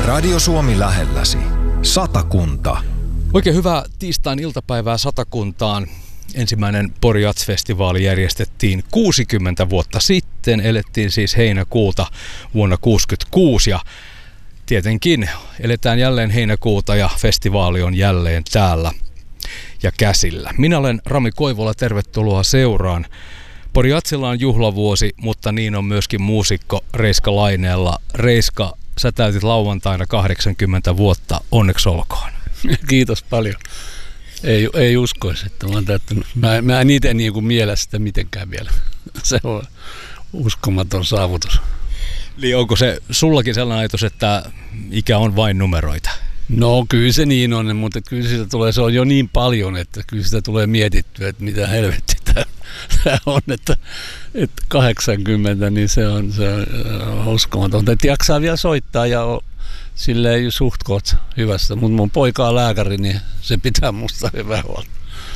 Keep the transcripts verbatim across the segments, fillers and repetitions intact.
Radio Suomi lähelläsi. Satakunta. Oikein hyvää tiistain iltapäivää Satakuntaan. Ensimmäinen Pori Jazz-festivaali järjestettiin kuusikymmentä vuotta sitten. Elettiin siis heinäkuuta vuonna tuhatyhdeksänsataakuusikymmentäkuusi ja tietenkin eletään jälleen heinäkuuta ja festivaali on jälleen täällä ja käsillä. Minä olen Rami Koivola, tervetuloa seuraan. Pori Jazzilla on juhlavuosi, mutta niin on myöskin muusikko Reiska Laineella. Reiska, sä täytit lauantaina kahdeksankymmentä vuotta, onneksi olkoon. Kiitos paljon. Ei, ei uskoisi, että mä oon täyttänyt. Mä, mä en itse niin kuin miellä sitä mitenkään vielä. Se on uskomaton saavutus. Eli onko se sullakin sellainen ajatus, että ikä on vain numeroita? No kyllä se niin on, mutta kyllä sitä tulee, se on jo niin paljon, että kyllä sitä tulee mietittyä, että mitä helvetti tämä on, että, että kahdeksankymmentä, niin se on, se on uskomatonta. Että jaksaa vielä soittaa ja on silleen suht koht hyvästä, mutta mun poika on lääkäri, niin se pitää musta hyvää huolta.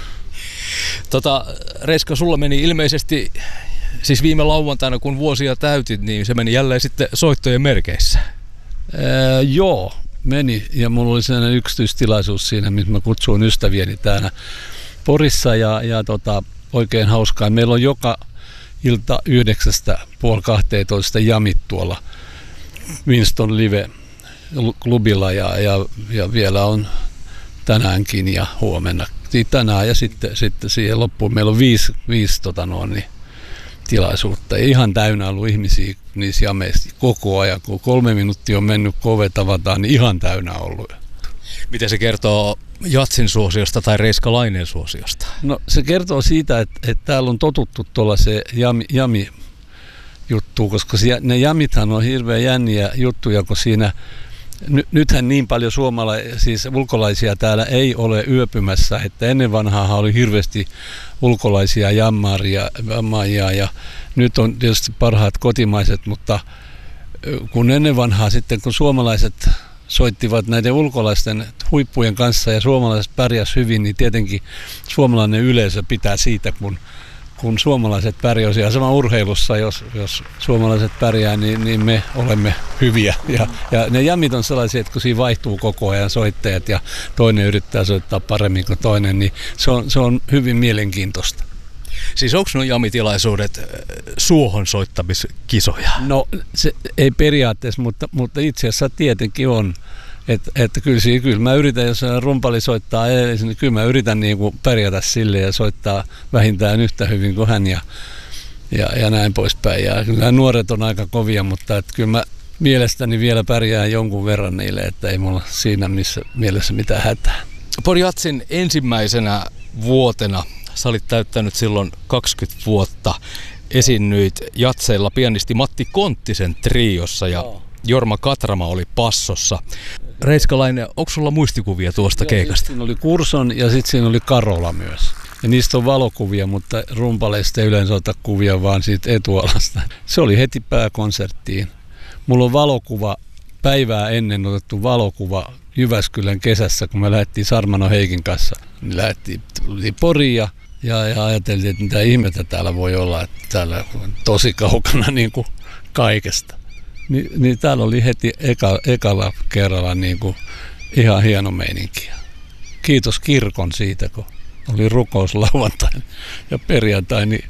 Tota, Reiska, sulla meni ilmeisesti, siis viime lauantaina kun vuosia täytit, niin se meni jälleen sitten soittojen merkeissä. Ää, joo, meni ja mulla oli sellainen yksityistilaisuus siinä, missä mä kutsuin ystävieni täällä Porissa ja, ja tota, oikein hauskaa. Meillä on joka ilta yhdeksästä puoli kahteentoista jamit tuolla Winston Live klubilla ja, ja, ja vielä on tänäänkin ja huomenna. Tänään ja sitten, sitten siihen loppuun meillä on viisi, viisi tota noin, niin, tilaisuutta. Ja ihan täynnä ollut ihmisiä niissä jameissa koko ajan. Kun kolme minuuttia on mennyt, kun ovet avataan, niin ihan täynnä ollut. Miten se kertoo Jatsin suosiosta tai Reiska Laineen suosiosta? No se kertoo siitä, että, että täällä on totuttu tuolla se jami, jami juttu, koska ne jamithan on hirveän jänniä juttuja, kun siinä Ny, nythän niin paljon suomalaisia, siis ulkolaisia täällä ei ole yöpymässä, että ennen vanhaa oli hirveästi ulkolaisia jammaria, jammaria ja nyt on tietysti parhaat kotimaiset, mutta kun ennen vanhaa sitten kun suomalaiset soittivat näiden ulkolaisten huippujen kanssa ja suomalaiset pärjäs hyvin, niin tietenkin suomalainen yleisö pitää siitä, kun kun suomalaiset pärjäsivät ja sama urheilussa, jos, jos suomalaiset pärjää, niin, niin me olemme hyviä. Ja, ja ne jamit on sellaisia, että kun siinä vaihtuu koko ajan soittajat ja toinen yrittää soittaa paremmin kuin toinen, niin se on, se on hyvin mielenkiintoista. Siis onko nuo jamitilaisuudet suohon soittamiskisoja? No se ei periaatteessa, mutta, mutta itse asiassa tietenkin on. Että et, kyllä, kyllä mä yritän, jos rumpali soittaa edellisen, niin kyllä mä yritän niin kuin pärjätä sille ja soittaa vähintään yhtä hyvin kuin hän ja, ja, ja näin poispäin. Ja kyllä nuoret on aika kovia, mutta et kyllä mä mielestäni vielä pärjään jonkun verran niille, että ei mulla siinä missä mielessä mitään hätää. Pori Jazzin ensimmäisenä vuotena sä olit täyttänyt silloin kaksikymmentä vuotta. Esiinnyit jatseilla pianisti Matti Konttisen triossa ja Joo. Jorma Katrama oli passossa. Reiska Laine, onko sulla muistikuvia tuosta ja keikasta? Siinä oli Kurson ja sitten siinä oli Karola myös. Ja niistä on valokuvia, mutta rumpaleista ei yleensä ota kuvia vaan siitä etualasta. Se oli heti pääkonserttiin. Mulla on valokuva, päivää ennen otettu valokuva Jyväskylän kesässä, kun me lähdettiin Sarmano Heikin kanssa. Me lähdettiin Poriin ja, ja, ja ajateltiin, että mitä ihmettä täällä voi olla, että täällä on tosi kaukana niin kuin kaikesta. Ni, niin täällä oli heti eka, ekalla kerralla niin kuin ihan hieno meininki. Kiitos kirkon siitä, kun oli rukous lauantaina ja perjantai, niin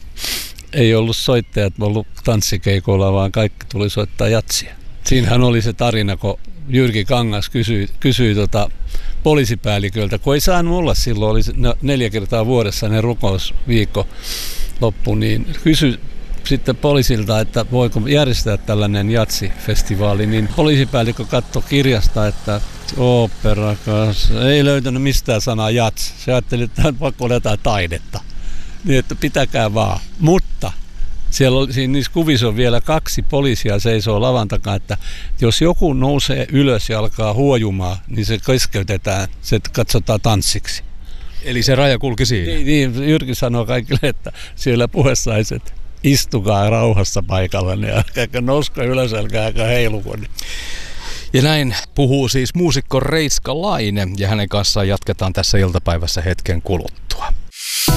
ei ollut soittajat ollut tanssikeikoilla, vaan kaikki tuli soittaa jatsia. Siinähän oli se tarina, kun Jyrki Kangas kysyi, kysyi tota poliisipäälliköltä, kun ei saanut olla silloin, oli neljä kertaa vuodessa ne rukousviikko loppu, niin kysyi sitten poliisilta, että voiko järjestää tällainen jatsifestivaali, niin poliisipäällikkö katsoi kirjasta, että ooppera, ei löytänyt mistään sanaa jats. Se ajatteli, että on pakko olla jotain taidetta, niin että pitäkää vaan. Mutta siellä oli, siinä niissä kuvissa on vielä kaksi poliisia seisoo lavan takaa, että jos joku nousee ylös ja alkaa huojumaan, niin se keskeytetään, se katsotaan tanssiksi. Eli se raja kulki siinä? Niin, niin Jyrki sanoi kaikille, että siellä puheessaiset istukaa rauhassa paikalle ja älkääkä nousko ylös, älkääkä heiluko. Ja näin puhuu siis muusikko Reiska Laine ja hänen kanssaan jatketaan tässä iltapäivässä hetken kuluttua.